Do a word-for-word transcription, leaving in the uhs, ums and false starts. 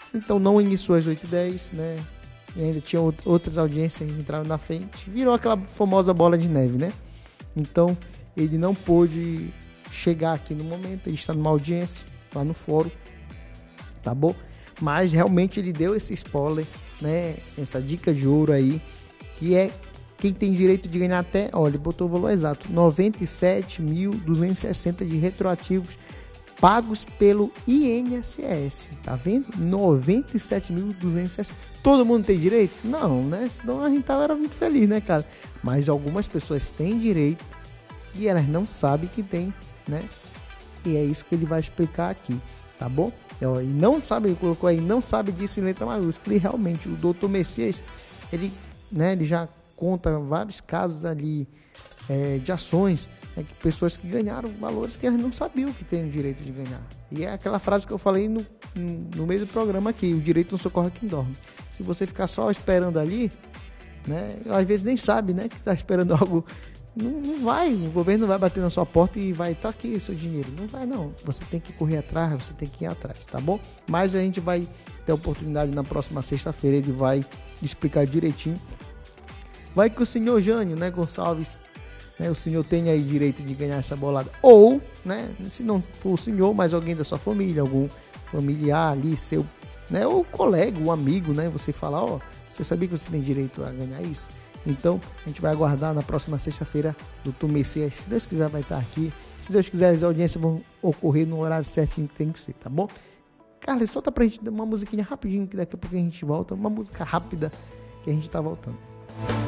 Então não iniciou às oito e dez, né? E ainda tinha outras audiências que entraram na frente. Virou aquela famosa bola de neve, né? Então ele não pôde chegar aqui no momento. Ele está numa audiência lá no fórum, tá bom? Mas realmente ele deu esse spoiler, né? Essa dica de ouro aí, que é quem tem direito de ganhar até, olha, ele botou o valor exato, noventa e sete mil duzentos e sessenta de retroativos pagos pelo I N S S, tá vendo? noventa e sete mil duzentos e sessenta. Todo mundo tem direito? Não, né? Senão a gente tava era muito feliz, né, cara? Mas algumas pessoas têm direito e elas não sabem que tem, né? E é isso que ele vai explicar aqui, tá bom? E não sabe, ele colocou aí, não sabe disso em letra maiúscula. E realmente, o doutor Messias, ele, né, ele já conta vários casos ali é, de ações, né, que pessoas que ganharam valores que elas não sabiam que têm o direito de ganhar. E é aquela frase que eu falei no, no meio do programa aqui, o direito não socorre quem dorme. Se você ficar só esperando ali, né, às vezes nem sabe, né, que está esperando algo. Não, não vai, o governo não vai bater na sua porta e vai, tá aqui seu dinheiro. Não vai não, você tem que correr atrás, você tem que ir atrás, tá bom? Mas a gente vai ter a oportunidade na próxima sexta-feira, ele vai explicar direitinho. Vai que o senhor Jânio, né, Gonçalves, né, o senhor tem aí direito de ganhar essa bolada. Ou, né, se não for o senhor, mas alguém da sua família, algum familiar ali, seu, né, ou colega, um amigo, né, você falar, ó, você sabia que você tem direito a ganhar isso? Então, a gente vai aguardar na próxima sexta-feira o doutor Messias. Se Deus quiser, vai estar aqui. Se Deus quiser, as audiências vão ocorrer no horário certinho que tem que ser, tá bom? Carlos, solta pra gente uma musiquinha rapidinho, que daqui a pouco a gente volta. Uma música rápida que a gente tá voltando.